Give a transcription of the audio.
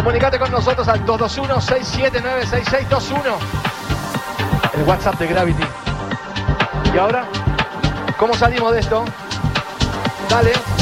Comunicate con nosotros al 221-679-6621. El WhatsApp de Gravity. ¿Y ahora? ¿Cómo salimos de esto? Dale.